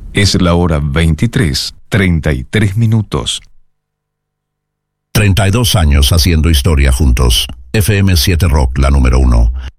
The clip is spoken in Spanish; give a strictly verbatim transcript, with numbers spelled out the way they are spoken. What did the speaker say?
Es la hora veintitrés, treinta y tres minutos. treinta y dos años haciendo historia juntos. F M siete Rock, la número uno.